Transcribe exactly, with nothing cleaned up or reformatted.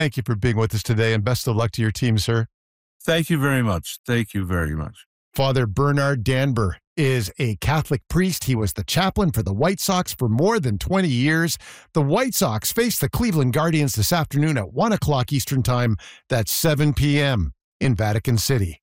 Thank you for being with us today, and best of luck to your team, sir. Thank you very much. Thank you very much. Father Bernard Danber is a Catholic priest. He was the chaplain for the White Sox for more than twenty years. The White Sox face the Cleveland Guardians this afternoon at one o'clock Eastern Time. That's seven p.m. in Vatican City.